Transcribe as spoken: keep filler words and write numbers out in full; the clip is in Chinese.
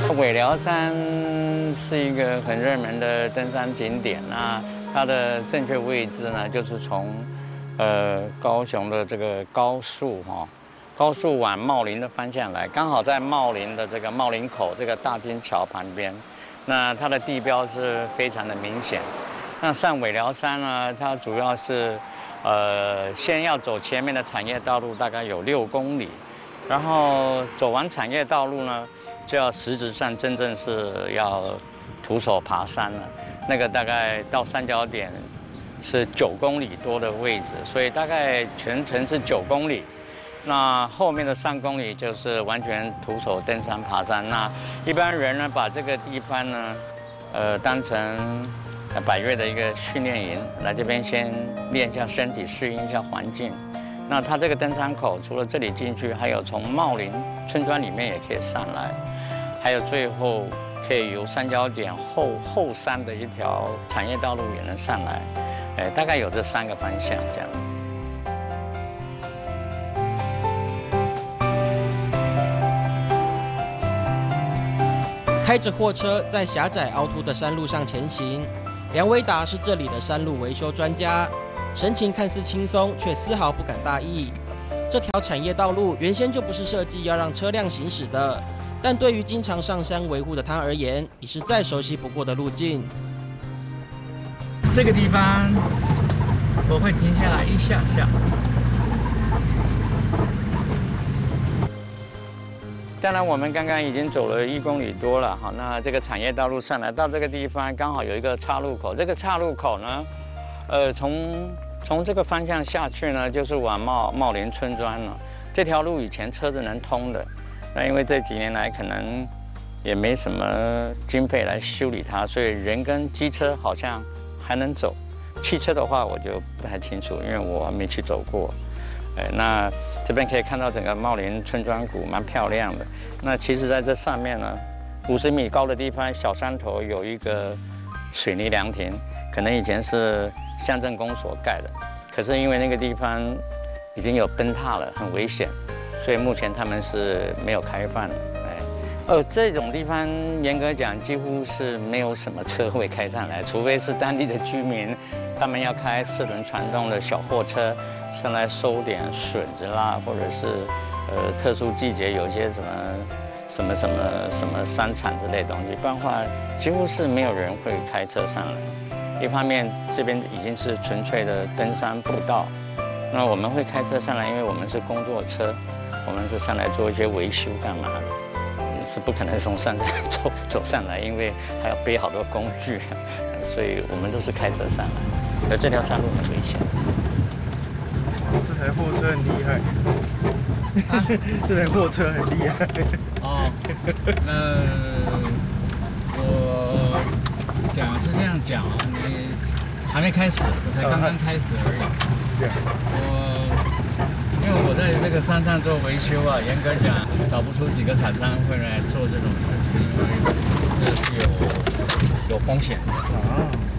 尾寮山是一个很热门的登山景点，那它的正确位置呢，就是从呃高雄的这个高速哈、哦，高速往茂林的方向来，刚好在茂林的这个茂林口这个大金桥旁边，那它的地标是非常的明显。那上尾寮山呢，它主要是呃先要走前面的产业道路，大概有六公里，然后走完产业道路呢，就要实质上真正是要徒手爬山了。那个大概到三角点是九公里多的位置，所以大概全程是九公里。那后面的三公里就是完全徒手登山爬山。那一般人呢，把这个地方呢，呃，当成百岳的一个训练营，来这边先练一下身体，适应一下环境。那它这个登山口，除了这里进去，还有从茂林村庄里面也可以上来，还有最后可以由三角点后后山的一条产业道路也能上来。哎，大概有这三个方向这样。 开着货车在狭窄凹凸的山路上前行，梁维达是这里的山路维修专家，神情看似轻松，却丝毫不敢大意。这条产业道路原先就不是设计要让车辆行驶的，但对于经常上山维护的他而言，已是再熟悉不过的路径。 这个地方我会停下来一下下。 当然，我们刚刚已经走了一公里多了哈。那这个产业道路上来到这个地方，刚好有一个岔路口。这个岔路口呢，呃，从从这个方向下去呢，就是往茂茂林村庄了。这条路以前车子能通的，那因为这几年来可能也没什么经费来修理它，所以人跟机车好像还能走。汽车的话，我就不太清楚，因为我还没去走过。呃，那这边可以看到整个茂林村庄谷蛮漂亮的。那其实在这上面呢，五十米高的地方，小山头有一个水泥凉亭，可能以前是乡镇公所盖的，可是因为那个地方已经有崩塌了，很危险，所以目前他们是没有开放的。哎，呃，这种地方严格讲几乎是没有什么车会开上来，除非是当地的居民，他们要开四轮传动的小货车。上来收点笋子啦，或者是呃特殊季节有一些什么什么什么什么山产之类的东西，不然的话几乎是没有人会开车上来。一方面这边已经是纯粹的登山步道，那我们会开车上来，因为我们是工作车，我们是上来做一些维修干嘛的，嗯、是不可能从山上走走上来，因为还要背好多工具，所以我们都是开车上来。而这条山路很危险。 这台货车很厉害，啊、这台货车很厉害。 哦，那我讲是这样讲啊，你还没开始，这才刚刚开始而已。 是这样。 我因为我在这个山上做维修啊，严格讲找不出几个厂商会来做这种事情，因为这是有有风险的。啊。